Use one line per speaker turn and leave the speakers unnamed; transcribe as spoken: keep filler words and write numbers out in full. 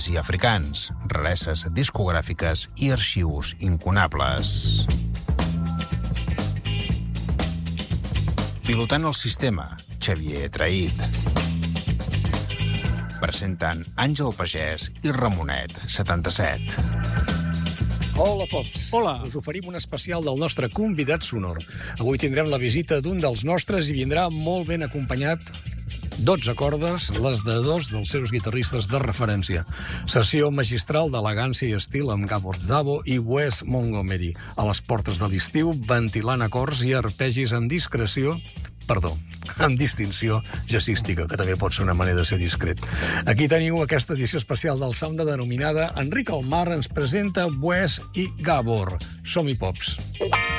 i africans, rareses discogràfiques i arxius incunables. Pilotant el sistema, Xavier Traït. Presenten Àngel Pagès i Ramonet, setanta-set.
Hola, Pops.
Hola.
Us oferim un especial del nostre convidat sonor. Avui tindrem la visita d'un dels nostres i vindrà molt ben acompanyat dotze cordes, les de dos dels seus guitarristes de referència. Sessió magistral d'elegància i estil amb Gabor Szabo i Wes Montgomery. A les portes de l'estiu, ventilant acords i arpegis amb discreció, perdó, amb distinció jazzística, que també pot ser una manera de ser discret. Aquí teniu aquesta edició especial del Sound denominada Enric Almar ens presenta Wes i Gabor. Som-hi, Pops.